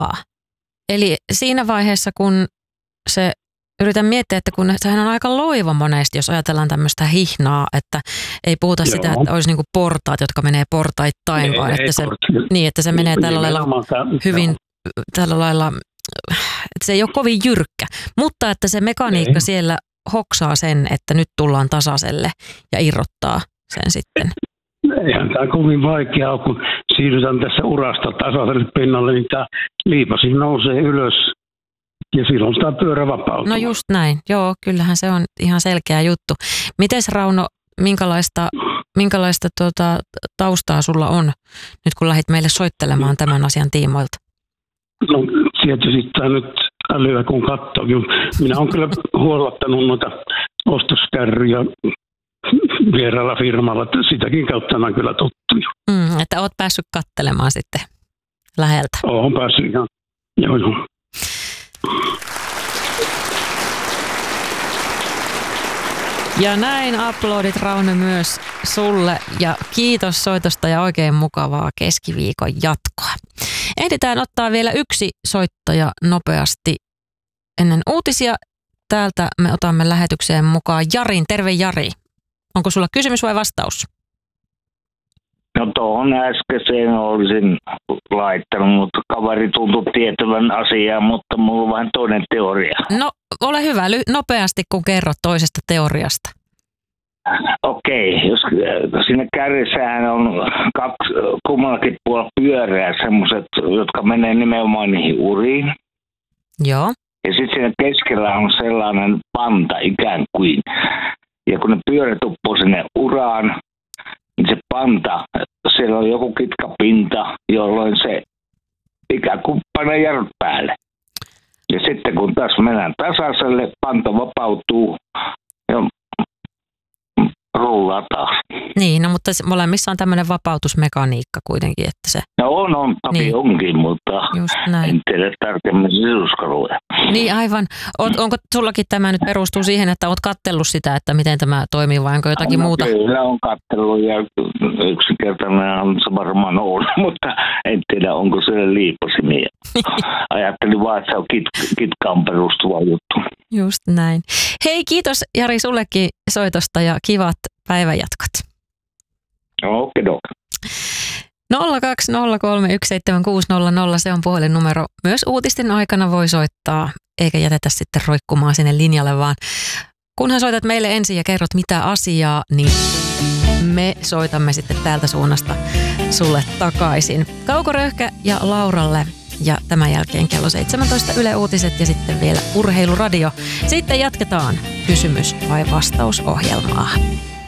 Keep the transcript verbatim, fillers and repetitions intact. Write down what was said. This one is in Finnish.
Eli siinä vaiheessa, kun se, yritän miettiä, että kun sehän on aika loiva monesti, jos ajatellaan tämmöistä hihnaa, että ei puhuta Joo. sitä, että olisi niinku portaat, jotka menee portaittain, ei, vaan ei, että, se, niin, että se menee tällä lailla hyvin, tällä lailla, että se ei ole kovin jyrkkä, mutta että se mekaniikka ei. Siellä hoksaa sen, että nyt tullaan tasaiselle ja irrottaa sen sitten. Eihän tämä kovin vaikeaa, kun siirrytään tässä urasta tasaiselle pinnalle, niin tämä liipasi nousee ylös ja silloin tämä pyörä vapautuu. No just näin, joo, kyllähän se on ihan selkeä juttu. Mites Rauno, minkälaista, minkälaista tuota, taustaa sulla on nyt kun lähdit meille soittelemaan tämän asian tiimoilta? No tietysti tämä nyt älyä kun katsoo. Minä olen kyllä huollattanut noita ostoskärryjä vieraalla firmalla, että sitäkin kautta on kyllä tuttu. Mm, että oot päässyt katselemaan sitten läheltä. Olen päässyt ihan, joo joo. Ja näin aplodit Rauno myös sulle ja kiitos soitosta ja oikein mukavaa keskiviikon jatkoa. Ehditään ottaa vielä yksi soittaja nopeasti ennen uutisia. Täältä me otamme lähetykseen mukaan Jarin. Terve Jari. Onko sulla kysymys vai vastaus? No tuohon äskeiseen olisin laittanut, mutta kaveri tuntui tietävän asiaa, mutta mulla on vähän toinen teoria. No ole hyvä, ly- nopeasti kun kerrot toisesta teoriasta. Okei, jos siinä kärjessähän on kaksi, kummallakin puolella pyöreä semmoiset, jotka menee nimenomaan niihin uriin. Joo. Ja sitten siinä keskellä on sellainen panta ikään kuin. Ja kun ne pyörät uppoo sinne uraan, niin se panta, siellä on joku kitkapinta, jolloin se ikään kuin panee jarrut päälle. Ja sitten kun taas mennään tasaiselle, panta vapautuu ja rullaa taas. Niin, no mutta molemmissa on tämmöinen vapautusmekaniikka kuitenkin, että se... No on, on, toki niin. Onkin, mutta en tiedä tarkemmin sisuskaluja. Niin aivan. Oot, onko sullakin tämä nyt perustuu siihen, että oot kattellut sitä, että miten tämä toimii vai onko jotakin no, muuta? Kyllä on kattellut ja yksinkertainen on se varmaan ollut, mutta en tiedä onko siellä liipasimia. Ajattelin vaan, että se on kit- kitkaan perustuva juttu. Just näin. Hei, kiitos Jari sullekin soitosta ja kivat päivänjatkot. Okei, nolla kaksi nolla kolme yksi seitsemän kuusi nolla nolla, se on puhelinnumero. Myös uutisten aikana voi soittaa, eikä jätetä sitten roikkumaan sinne linjalle, vaan kunhan soitat meille ensin ja kerrot mitä asiaa, niin me soitamme sitten täältä suunnasta sulle takaisin. Kauko Röyhkä ja Lauralle. Ja tämän jälkeen kello seitsemäntoista Yle Uutiset ja sitten vielä Urheiluradio. Sitten jatketaan kysymys- vai vastausohjelmaa.